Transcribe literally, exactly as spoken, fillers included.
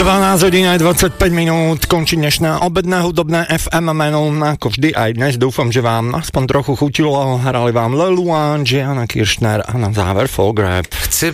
dvanásť hodín aj dvadsaťpäť minút, končí dnešné obedné hudobné ef em menu, ako vždy aj dnes. Dúfam, že vám aspoň trochu chutilo, hrali vám Leluan, Gianna Kirchner a na záver Fall Grab. Chci